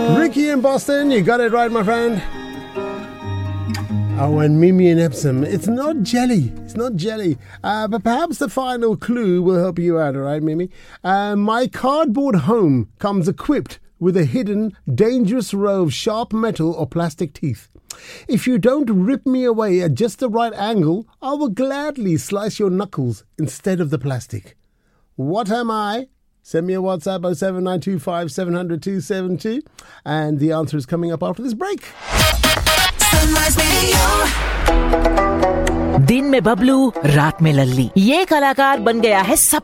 Ricky in Boston, you got it right, my friend. Oh, and Mimi in Epsom. It's not jelly. It's not jelly. But perhaps the final clue will help you out, all right, Mimi? My cardboard home comes equipped with a hidden, dangerous row of sharp metal or plastic teeth. If you don't rip me away at just the right angle, I will gladly slice your knuckles instead of the plastic. What am I? Send me a WhatsApp 07925 700 272. And the answer is coming up after this break. दिन में बबलू, रात में लल्ली. ये कलाकार बन गया है सब